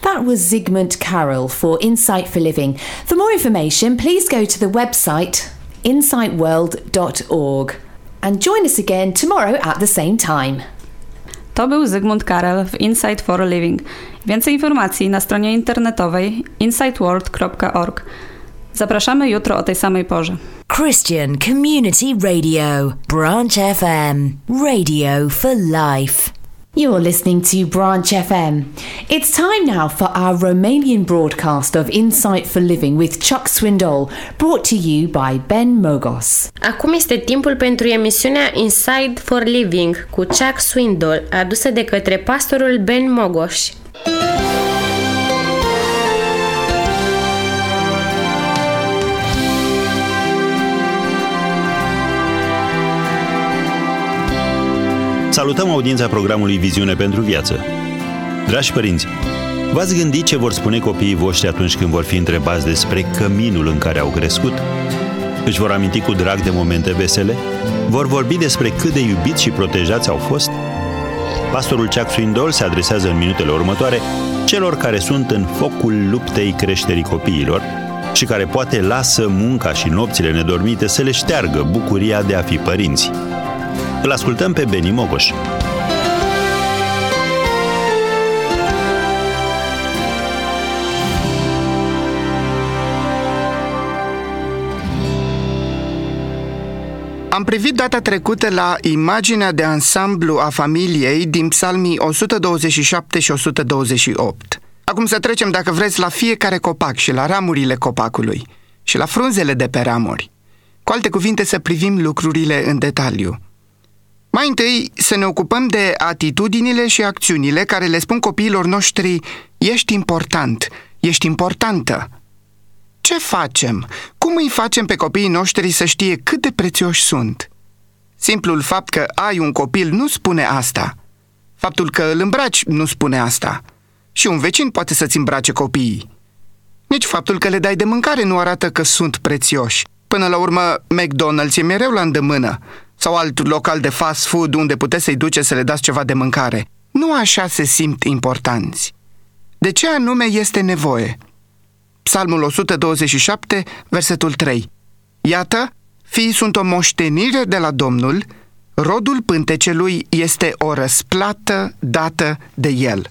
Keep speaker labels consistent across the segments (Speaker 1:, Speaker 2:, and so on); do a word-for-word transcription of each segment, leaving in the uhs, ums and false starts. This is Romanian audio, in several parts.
Speaker 1: That was Zygmunt Carroll for Insight for Living. For more information, please go to the website insight world dot org and join us again tomorrow at the same time.
Speaker 2: To był Zygmunt Carroll w Insight for a Living. Więcej informacji na stronie internetowej insight world kropka org. Zapraszamy jutro o tej samej porze.
Speaker 3: Christian Community Radio, Branch F M, radio for life.
Speaker 1: You're listening to Branch F M. It's time now for our Romanian broadcast of Insight for Living with Chuck Swindoll, brought to you by Ben Mogos.
Speaker 4: Acum este timpul pentru emisiunea Insight for Living cu Chuck Swindoll, adusă de către pastorul Ben Mogos.
Speaker 5: Salutăm audiența programului Viziune pentru Viață. Dragi părinți, v-ați gândit ce vor spune copiii voștri atunci când vor fi întrebați despre căminul în care au crescut? Își vor aminti cu drag de momente vesele? Vor vorbi despre cât de iubiți și protejați au fost? Pastorul Chuck Swindoll se adresează în minutele următoare celor care sunt în focul luptei creșterii copiilor și care poate lasă munca și nopțile nedormite să le șteargă bucuria de a fi părinți. Îl ascultăm pe Beni Mogos.
Speaker 6: Am privit data trecută la imaginea de ansamblu a familiei din Psalmii o sută douăzeci și șapte și o sută douăzeci și opt. Acum să trecem, dacă vreți, la fiecare copac și la ramurile copacului și la frunzele de pe ramuri. Cu alte cuvinte, să privim lucrurile în detaliu. Mai întâi să ne ocupăm de atitudinile și acțiunile care le spun copiilor noștri: ești important, ești importantă. Ce facem? Cum îi facem pe copiii noștri să știe cât de prețioși sunt? Simplul fapt că ai un copil nu spune asta. Faptul că îl îmbraci nu spune asta. Și un vecin poate să-ți îmbrace copiii. Nici faptul că le dai de mâncare nu arată că sunt prețioși. Până la urmă, McDonald's e mereu la îndemână. Sau alt local de fast food unde puteți să-i duceți să le dați ceva de mâncare. Nu așa se simt importanți. De ce anume este nevoie? Psalmul o sută douăzeci și șapte, versetul trei. Iată, fiii sunt o moștenire de la Domnul, rodul pântecelui este o răsplată dată de El.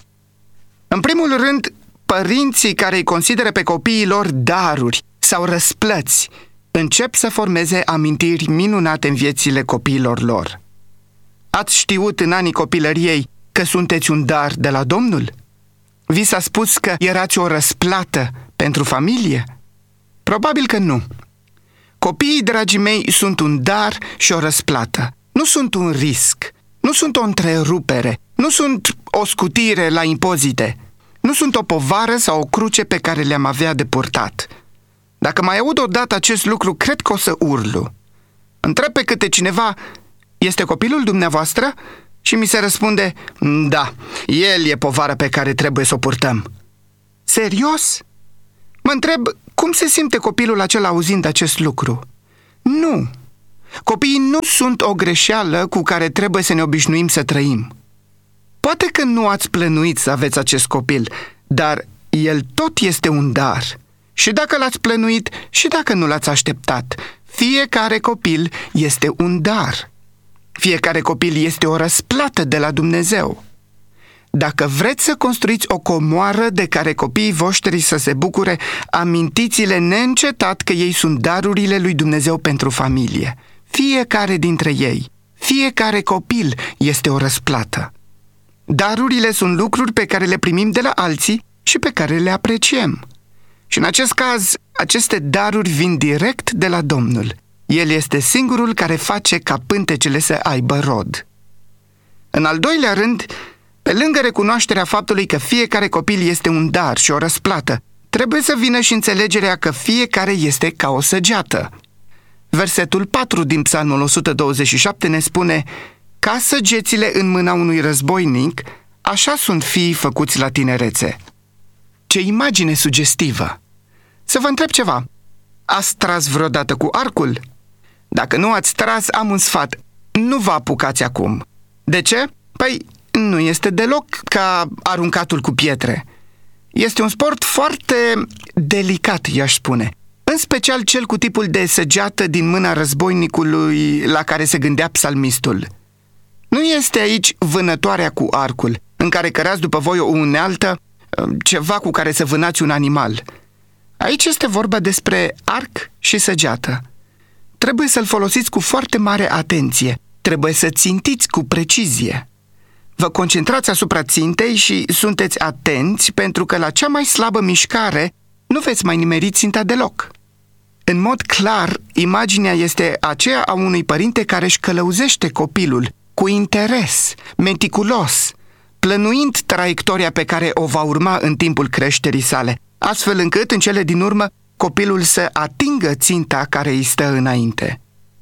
Speaker 6: În primul rând, părinții care îi consideră pe copiii lor daruri sau răsplăți încep să formeze amintiri minunate în viețile copiilor lor. Ați știut în anii copilăriei că sunteți un dar de la Domnul? Vi s-a spus că erați o răsplată pentru familie? Probabil că nu. Copiii, dragii mei, sunt un dar și o răsplată. Nu sunt un risc, nu sunt o întrerupere, nu sunt o scutire la impozite, nu sunt o povară sau o cruce pe care le-am avea de purtat. Dacă mai aud odată acest lucru, cred că o să urlu. Întreb pe câte cineva: este copilul dumneavoastră? Și mi se răspunde: da, el e povara pe care trebuie să o purtăm. Serios? Mă întreb, cum se simte copilul acela auzind acest lucru? Nu. Copiii nu sunt o greșeală cu care trebuie să ne obișnuim să trăim. Poate că nu ați plănuit să aveți acest copil, dar el tot este un dar. Și dacă l-ați plănuit, și dacă nu l-ați așteptat, fiecare copil este un dar. Fiecare copil este o răsplată de la Dumnezeu. Dacă vreți să construiți o comoară de care copiii voștri să se bucure, amintiți-le neîncetat că ei sunt darurile lui Dumnezeu pentru familie. Fiecare dintre ei, fiecare copil este o răsplată. Darurile sunt lucruri pe care le primim de la alții și pe care le apreciem. Și în acest caz, aceste daruri vin direct de la Domnul. El este singurul care face ca pântecele să aibă rod. În al doilea rând, pe lângă recunoașterea faptului că fiecare copil este un dar și o răsplată, trebuie să vină și înțelegerea că fiecare este ca o săgeată. Versetul patru din Psalmul o sută douăzeci și șapte ne spune: ca săgețile în mâna unui războinic, așa sunt fiii făcuți la tinerețe. Ce imagine sugestivă! Să vă întreb ceva. Ați tras vreodată cu arcul? Dacă nu ați tras, am un sfat. Nu vă apucați acum. De ce? Păi, nu este deloc ca aruncatul cu pietre. Este un sport foarte delicat, i-aș spune. În special cel cu tipul de săgeată din mâna războinicului la care se gândea psalmistul. Nu este aici vânătoarea cu arcul, în care cărați după voi o unealtă, ceva cu care să vânați un animal. Aici este vorba despre arc și săgeată. Trebuie să-l folosiți cu foarte mare atenție. Trebuie să țintiți cu precizie. Vă concentrați asupra țintei și sunteți atenți, pentru că la cea mai slabă mișcare nu veți mai nimeri ținta deloc. În mod clar, imaginea este aceea a unui părinte care își călăuzește copilul cu interes, meticulos, plănuind traiectoria pe care o va urma în timpul creșterii sale, astfel încât, în cele din urmă, copilul să atingă ținta care îi stă înainte.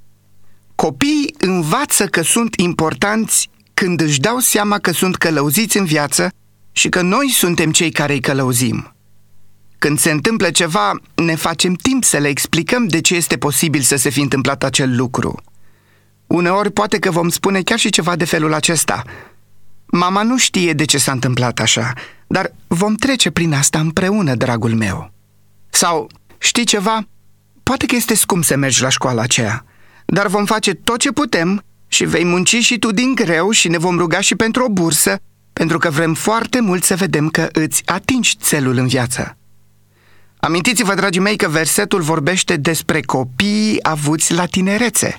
Speaker 6: Copiii învață că sunt importanți când își dau seama că sunt călăuziți în viață și că noi suntem cei care îi călăuzim. Când se întâmplă ceva, ne facem timp să le explicăm de ce este posibil să se fi întâmplat acel lucru. Uneori poate că vom spune chiar și ceva de felul acesta: mama nu știe de ce s-a întâmplat așa, dar vom trece prin asta împreună, dragul meu. Sau, știi ceva? Poate că este scump să mergi la școala aceea, dar vom face tot ce putem și vei munci și tu din greu și ne vom ruga și pentru o bursă, pentru că vrem foarte mult să vedem că îți atingi țelul în viață. Amintiți-vă, dragii mei, că versetul vorbește despre copiii avuți la tinerețe.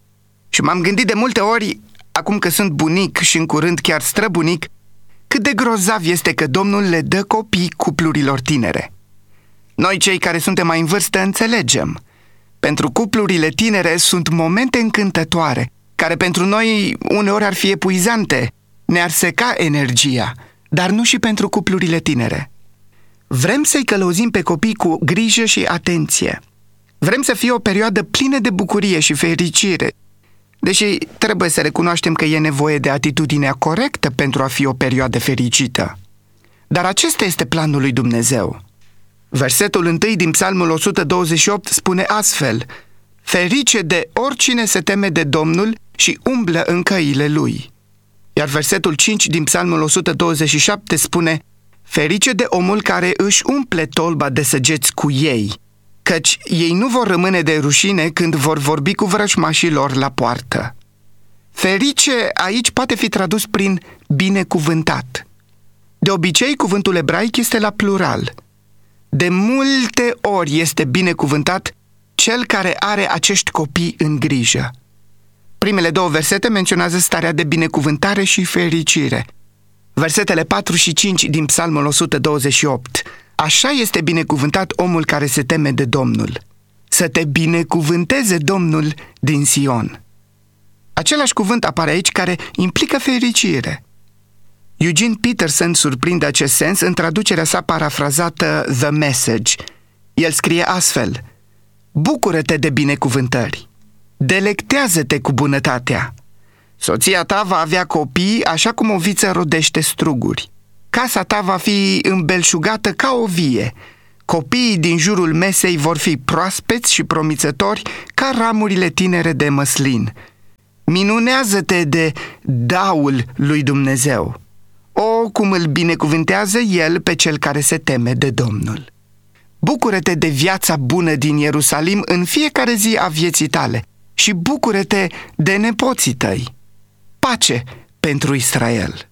Speaker 6: Și m-am gândit de multe ori, acum că sunt bunic și în curând chiar străbunic, cât de grozav este că Domnul le dă copii cuplurilor tinere. Noi, cei care suntem mai în vârstă, înțelegem. Pentru cuplurile tinere sunt momente încântătoare, care pentru noi uneori ar fi epuizante, ne-ar seca energia, dar nu și pentru cuplurile tinere. Vrem să-i călăuzim pe copii cu grijă și atenție. Vrem să fie o perioadă plină de bucurie și fericire, deși trebuie să recunoaștem că e nevoie de atitudinea corectă pentru a fi o perioadă fericită. Dar acesta este planul lui Dumnezeu. Versetul întâi din Psalmul o sută douăzeci și opt spune astfel: ferice de oricine se teme de Domnul și umblă în căile Lui. Iar versetul cinci din Psalmul o sută douăzeci și șapte spune: ferice de omul care își umple tolba de săgeți cu ei, căci ei nu vor rămâne de rușine când vor vorbi cu vrăjmașii lor la poartă. Ferice aici poate fi tradus prin binecuvântat. De obicei, cuvântul ebraic este la plural. De multe ori este binecuvântat cel care are acești copii în grijă. Primele două versete menționează starea de binecuvântare și fericire. Versetele patru și cinci din Psalmul o sută douăzeci și opt. Așa este binecuvântat omul care se teme de Domnul. Să te binecuvânteze Domnul din Sion. Același cuvânt apare aici care implică fericire. Eugene Peterson surprinde acest sens în traducerea sa parafrazată The Message. El scrie astfel: bucură-te de binecuvântări, delectează-te cu bunătatea. Soția ta va avea copii așa cum o viță rodește struguri. Casa ta va fi îmbelșugată ca o vie. Copiii din jurul mesei vor fi proaspeți și promițători ca ramurile tinere de măslin. Minunează-te de daul lui Dumnezeu. O, cum îl binecuvântează El pe cel care se teme de Domnul. Bucură-te de viața bună din Ierusalim în fiecare zi a vieții tale și bucură-te de nepoții tăi. Pace pentru Israel.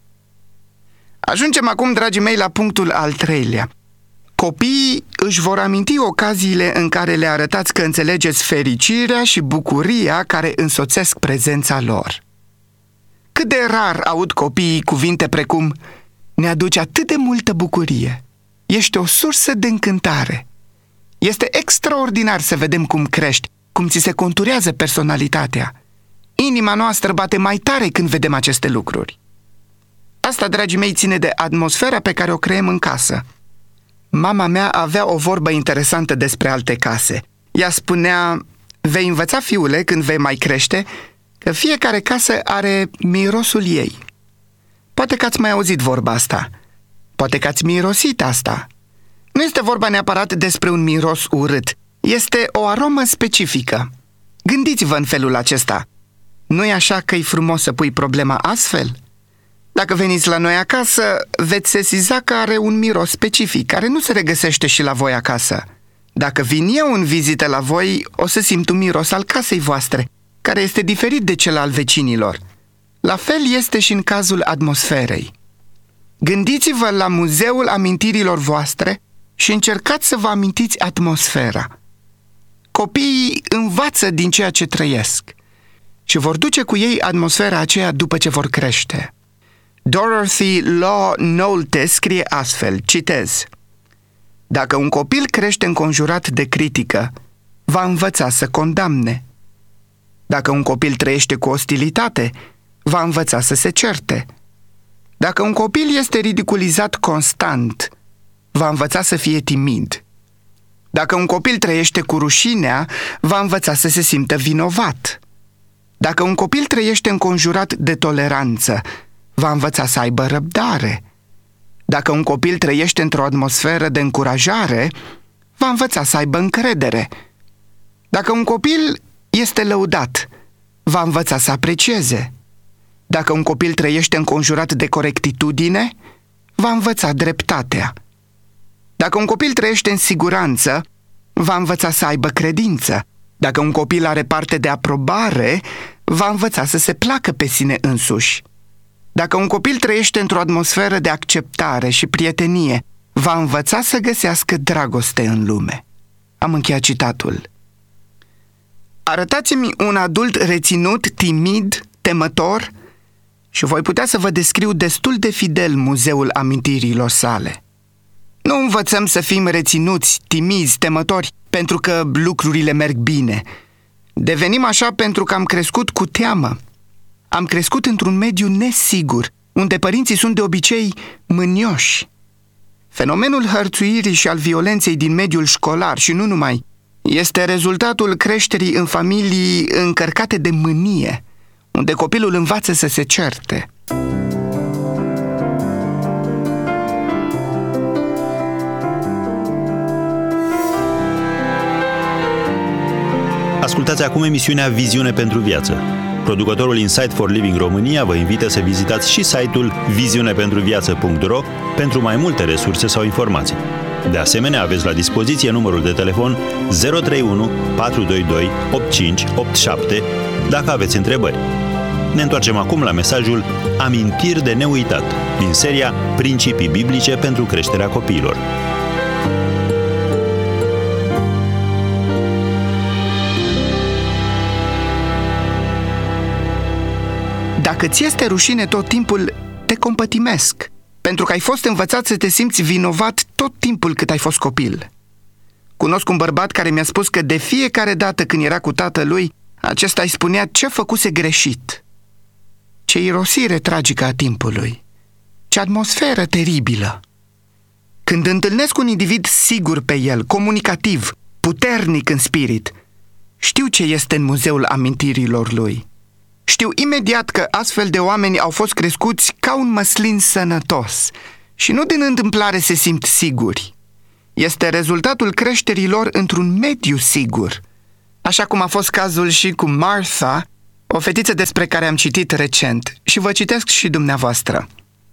Speaker 6: Ajungem acum, dragii mei, la punctul al treilea. Copiii își vor aminti ocaziile în care le arătați că înțelegeți fericirea și bucuria care însoțesc prezența lor. Cât de rar aud copiii cuvinte precum: ne aduce atât de multă bucurie, ești o sursă de încântare. Este extraordinar să vedem cum crești, cum ți se conturează personalitatea. Inima noastră bate mai tare când vedem aceste lucruri. Asta, dragii mei, ține de atmosfera pe care o creăm în casă. Mama mea avea o vorbă interesantă despre alte case. Ea spunea: vei învăța, fiule, când vei mai crește, că fiecare casă are mirosul ei. Poate că ați mai auzit vorba asta. Poate că ați mirosit asta. Nu este vorba neapărat despre un miros urât. Este o aromă specifică. Gândiți-vă în felul acesta. Nu-i așa că e frumos să pui problema astfel? Dacă veniți la noi acasă, veți sesiza că are un miros specific, care nu se regăsește și la voi acasă. Dacă vin eu în vizită la voi, o să simt un miros al casei voastre, care este diferit de cel al vecinilor. La fel este și în cazul atmosferei. Gândiți-vă la muzeul amintirilor voastre și încercați să vă amintiți atmosfera. Copiii învață din ceea ce trăiesc și vor duce cu ei atmosfera aceea după ce vor crește. Dorothy Law Nolte scrie astfel, citez: Dacă un copil crește înconjurat de critică, va învăța să condamne. Dacă un copil trăiește cu ostilitate, va învăța să se certe. Dacă un copil este ridiculizat constant, va învăța să fie timid. Dacă un copil trăiește cu rușinea, va învăța să se simtă vinovat. Dacă un copil trăiește înconjurat de toleranță, va învăța să aibă răbdare. Dacă un copil trăiește într-o atmosferă de încurajare, va învăța să aibă încredere. Dacă un copil este lăudat, va învăța să aprecieze. Dacă un copil trăiește înconjurat de corectitudine, va învăța dreptatea. Dacă un copil trăiește în siguranță, va învăța să aibă credință. Dacă un copil are parte de aprobare, va învăța să se placă pe sine însuși. Dacă un copil trăiește într-o atmosferă de acceptare și prietenie, va învăța să găsească dragoste în lume. Am încheiat citatul. Arătați-mi un adult reținut, timid, temător și voi putea să vă descriu destul de fidel muzeul amintirilor sale. Nu învățăm să fim reținuți, timizi, temători pentru că lucrurile merg bine. Devenim așa pentru că am crescut cu teamă. Am crescut într-un mediu nesigur, unde părinții sunt de obicei mânioși. Fenomenul hărțuirii și al violenței din mediul școlar și nu numai este rezultatul creșterii în familii încărcate de mânie, unde copilul învață să se certe.
Speaker 5: Ascultați acum emisiunea Viziune pentru Viață. Producătorul Insight for Living România vă invită să vizitați și site-ul viziune pentru viață punct ro pentru mai multe resurse sau informații. De asemenea, aveți la dispoziție numărul de telefon zero trei unu patru doi doi opt cinci opt șapte dacă aveți întrebări. Ne întoarcem acum la mesajul Amintiri de neuitat din seria Principii biblice pentru creșterea copiilor.
Speaker 6: Dacă ți este rușine tot timpul, te compătimesc, pentru că ai fost învățat să te simți vinovat tot timpul cât ai fost copil. Cunosc un bărbat care mi-a spus că de fiecare dată când era cu tatălui, acesta îi spunea ce făcuse greșit. Ce irosire tragică a timpului! Ce atmosferă teribilă! Când întâlnesc un individ sigur pe el, comunicativ, puternic în spirit, știu ce este în muzeul amintirilor lui. Știu imediat că astfel de oameni au fost crescuți ca un măslin sănătos și nu din întâmplare se simt siguri. Este rezultatul creșterii lor într-un mediu sigur, așa cum a fost cazul și cu Martha, o fetiță despre care am citit recent și vă citesc și dumneavoastră.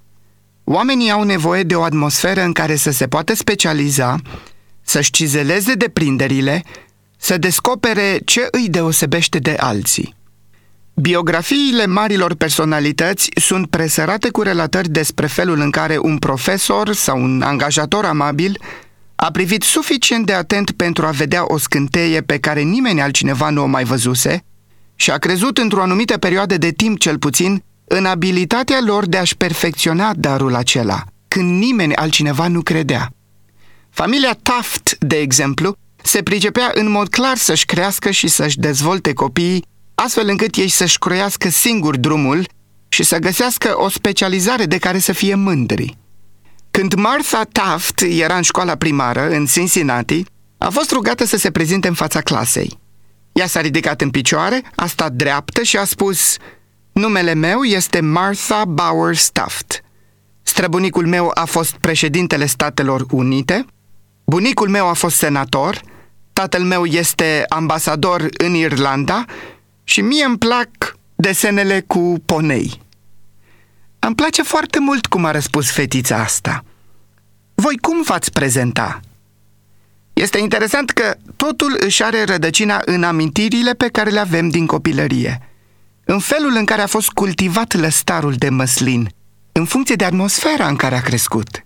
Speaker 6: Oamenii au nevoie de o atmosferă în care să se poată specializa, să-și cizeleze deprinderile, să descopere ce îi deosebește de alții. Biografiile marilor personalități sunt presărate cu relatări despre felul în care un profesor sau un angajator amabil a privit suficient de atent pentru a vedea o scânteie pe care nimeni altcineva nu o mai văzuse și a crezut într-o anumită perioadă de timp cel puțin în abilitatea lor de a-și perfecționa darul acela, când nimeni altcineva nu credea. Familia Taft, de exemplu, se pricepea în mod clar să-și crească și să-și dezvolte copiii astfel încât ei să-și croiască singur drumul și să găsească o specializare de care să fie mândri. Când Martha Taft era în școala primară, în Cincinnati, a fost rugată să se prezinte în fața clasei. Ea s-a ridicat în picioare, a stat dreaptă și a spus: "Numele meu este Martha Bowers Taft. Străbunicul meu a fost președintele Statelor Unite, bunicul meu a fost senator, tatăl meu este ambasador în Irlanda și mie îmi plac desenele cu ponei." Îmi place foarte mult cum a răspuns fetița asta. Voi cum v-ați prezenta? Este interesant că totul își are rădăcina în amintirile pe care le avem din copilărie, în felul în care a fost cultivat lăstarul de măslin, în funcție de atmosfera în care a crescut.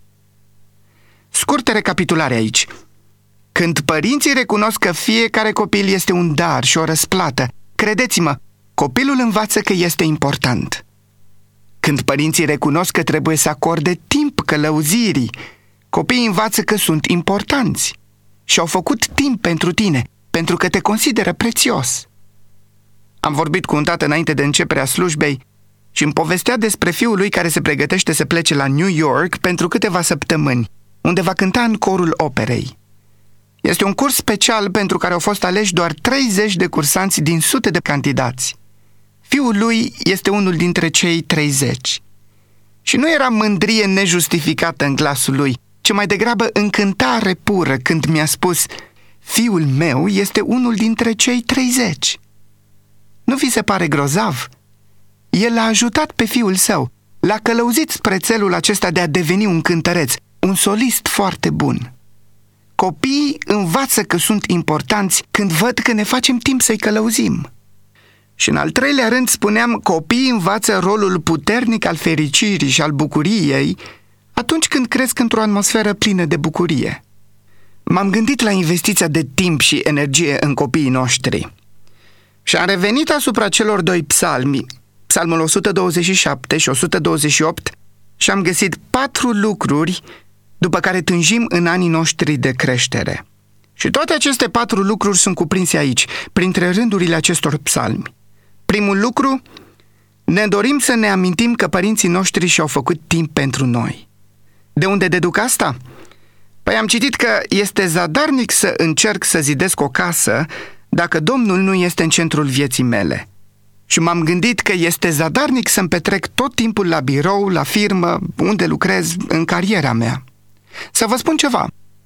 Speaker 6: Scurtă recapitulare aici. Când părinții recunosc că fiecare copil este un dar și o răsplată, credeți-mă, copilul învață că este important. Când părinții recunosc că trebuie să acorde timp călăuzirii, copiii învață că sunt importanți și au făcut timp pentru tine, pentru că te consideră prețios. Am vorbit cu un tată înainte de începerea slujbei și îmi povestea despre fiul lui care se pregătește să plece la New York pentru câteva săptămâni, unde va cânta în corul operei. Este un curs special pentru care au fost aleși doar treizeci de cursanți din sute de candidați. Fiul lui este unul dintre cei treizeci. Și nu era mândrie nejustificată în glasul lui, ci mai degrabă încântare pură când mi-a spus: fiul meu este unul dintre cei treizeci. Nu vi se pare grozav? El l-a ajutat pe fiul său, l-a călăuzit spre țelul acesta de a deveni un cântăreț, un solist foarte bun. Copiii învață că sunt importanți când văd că ne facem timp să-i călăuzim. Și în al treilea rând spuneam, copiii învață rolul puternic al fericirii și al bucuriei atunci când cresc într-o atmosferă plină de bucurie. M-am gândit la investiția de timp și energie în copiii noștri și am revenit asupra celor doi psalmi, psalmul o sută douăzeci și șapte și o sută douăzeci și opt, și am găsit patru lucruri după care tânjim în anii noștri de creștere. Și toate aceste patru lucruri sunt cuprinse aici, printre rândurile acestor psalmi. Primul lucru, ne dorim să ne amintim că părinții noștri și-au făcut timp pentru noi. De unde deduc asta? Păi am citit că este zadarnic să încerc să zidesc o casă dacă Domnul nu este în centrul vieții mele. Și m-am gândit că este zadarnic să-mi petrec tot timpul la birou, la firmă, unde lucrez, în cariera mea. Să vă spun ceva.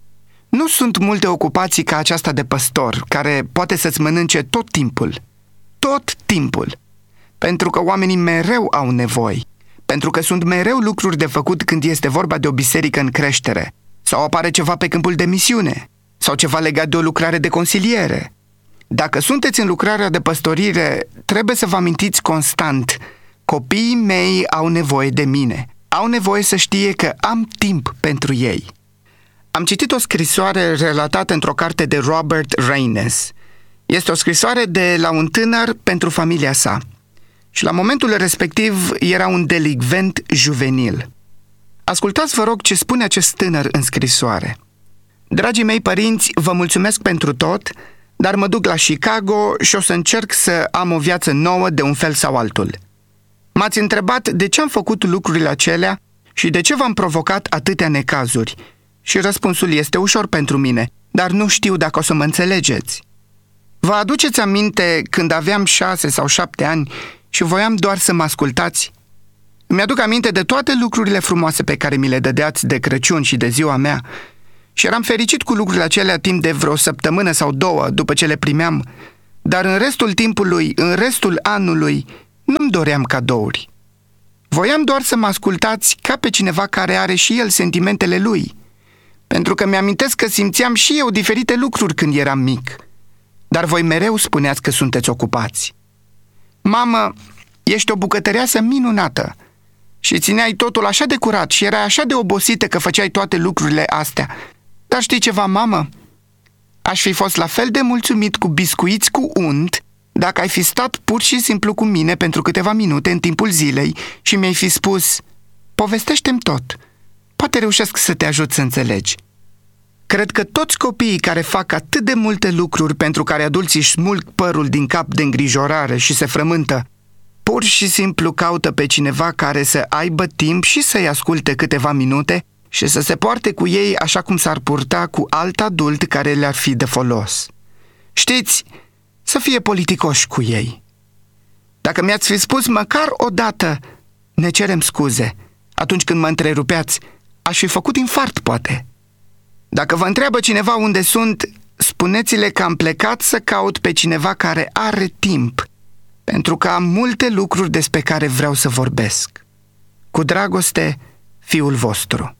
Speaker 6: Nu sunt multe ocupații ca aceasta de păstor, care poate să-ți mănânce tot timpul. Tot timpul. Pentru că oamenii mereu au nevoi. Pentru că sunt mereu lucruri de făcut când este vorba de o biserică în creștere. Sau apare ceva pe câmpul de misiune. Sau ceva legat de o lucrare de consiliere. Dacă sunteți în lucrarea de păstorire, trebuie să vă amintiți constant: copiii mei au nevoie de mine. Au nevoie să știe că am timp pentru ei. Am citit o scrisoare relatată într-o carte de Robert Reines. Este o scrisoare de la un tânăr pentru familia sa. Și la momentul respectiv era un delicvent juvenil. Ascultați, vă rog, ce spune acest tânăr în scrisoare. Dragii mei părinți, vă mulțumesc pentru tot, dar mă duc la Chicago și o să încerc să am o viață nouă de un fel sau altul. M-ați întrebat de ce am făcut lucrurile acelea și de ce v-am provocat atâtea necazuri. Și răspunsul este ușor pentru mine, dar nu știu dacă o să mă înțelegeți. Vă aduceți aminte când aveam șase sau șapte ani și voiam doar să mă ascultați? Îmi aduc aminte de toate lucrurile frumoase pe care mi le dădeați de Crăciun și de ziua mea și eram fericit cu lucrurile acelea timp de vreo săptămână sau două după ce le primeam, dar în restul timpului, în restul anului, nu-mi doream cadouri. Voiam doar să mă ascultați ca pe cineva care are și el sentimentele lui, pentru că mi-amintesc că simțeam și eu diferite lucruri când eram mic, dar voi mereu spuneați că sunteți ocupați. Mamă, ești o bucătăreasă minunată și țineai totul așa de curat și erai așa de obosită că făceai toate lucrurile astea. Dar știi ceva, mamă? Aș fi fost la fel de mulțumit cu biscuiți cu unt dacă ai fi stat pur și simplu cu mine pentru câteva minute în timpul zilei și mi-ai fi spus: povestește-mi tot. Poate reușesc să te ajut să înțelegi. Cred că toți copiii care fac atât de multe lucruri pentru care adulții își smulg părul din cap de îngrijorare și se frământă, pur și simplu caută pe cineva care să aibă timp și să-i asculte câteva minute și să se poarte cu ei așa cum s-ar purta cu alt adult care le-ar fi de folos. Știți, să fie politicoși cu ei. Dacă mi-ați fi spus măcar o dată: ne cerem scuze, atunci când mă întrerupeați, aș fi făcut infart, poate. Dacă vă întreabă cineva unde sunt, spuneți-le că am plecat să caut pe cineva care are timp, pentru că am multe lucruri despre care vreau să vorbesc. Cu dragoste, fiul vostru.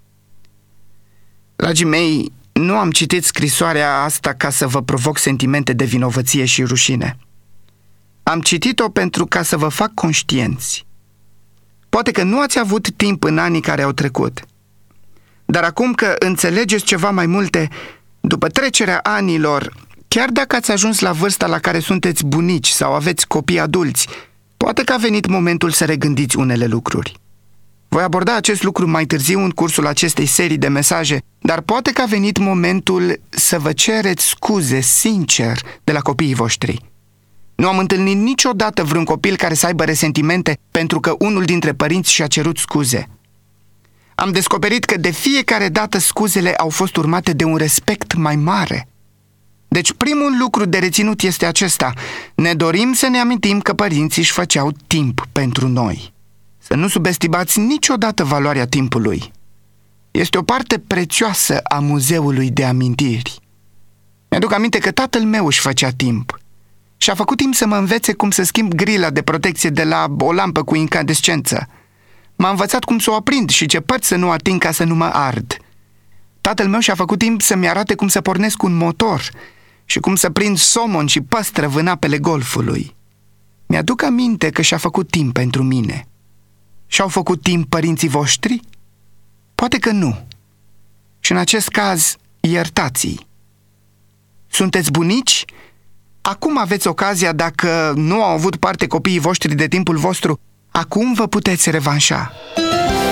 Speaker 6: Dragii mei, nu am citit scrisoarea asta ca să vă provoc sentimente de vinovăție și rușine. Am citit-o pentru ca să vă fac conștienți. Poate că nu ați avut timp în anii care au trecut, dar acum că înțelegeți ceva mai multe, după trecerea anilor, chiar dacă ați ajuns la vârsta la care sunteți bunici sau aveți copii adulți, poate că a venit momentul să regândiți unele lucruri. Voi aborda acest lucru mai târziu în cursul acestei serii de mesaje, dar poate că a venit momentul să vă cereți scuze sincer de la copiii voștri. Nu am întâlnit niciodată vreun copil care să aibă resentimente pentru că unul dintre părinți și-a cerut scuze. Am descoperit că de fiecare dată scuzele au fost urmate de un respect mai mare. Deci primul lucru de reținut este acesta: ne dorim să ne amintim că părinții își făceau timp pentru noi. Să nu subestimați niciodată valoarea timpului. Este o parte prețioasă a muzeului de amintiri. Mi-aduc aminte că tatăl meu își făcea timp și a făcut timp să mă învețe cum să schimb grila de protecție de la o lampă cu incandescență. M-a învățat cum să o aprind și ce părți să nu ating ca să nu mă ard. Tatăl meu și-a făcut timp să-mi arate cum să pornesc un motor și cum să prind somon și păstrăv în apele golfului. Mi-aduc aminte că și-a făcut timp pentru mine. Și-au făcut timp părinții voștri? Poate că nu. Și în acest caz, iertați-i. Sunteți bunici? Acum aveți ocazia, dacă nu au avut parte copiii voștri de timpul vostru, acum vă puteți revanșa.